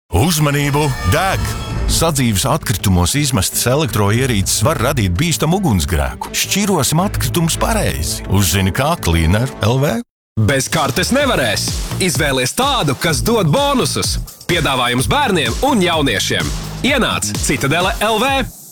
Uzmanību! Deg! Sadzīves atkritumos izmestas elektroierīces var radīt bīstamu ugunsgrēku. Šķirosim atkritumus pareizi. Uzzini kā Cleaner LV. Bez kartes nevarēs. Izvēlies tādu, kas dod bonusus. Piedāvājums bērniem un jauniešiem. Ienāc Citadele LV.